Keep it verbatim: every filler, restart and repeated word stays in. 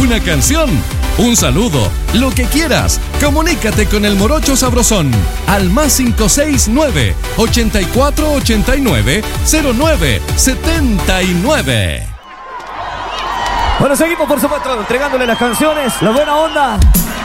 una canción, un saludo, lo que quieras. Comunícate con el Morocho Sabrosón al más cinco seis nueve, ochenta y cuatro ochenta y nueve, cero nueve setenta y nueve. Bueno, seguimos por supuesto entregándole las canciones, la buena onda.